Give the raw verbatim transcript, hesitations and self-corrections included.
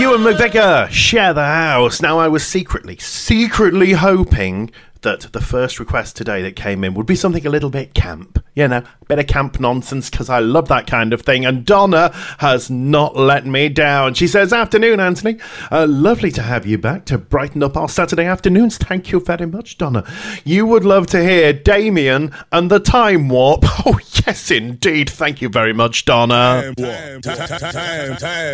You and McVicker share the house. Now, I was secretly, secretly hoping that the first request today that came in would be something a little bit camp. You know, a bit of camp nonsense, because I love that kind of thing. And Donna has not let me down. She says, afternoon, Anthony. Uh, lovely to have you back to brighten up our Saturday afternoons. Thank you very much, Donna. You would love to hear Damien and the Time Warp. Oh, yes, indeed. Thank you very much, Donna. Time, time, time, time.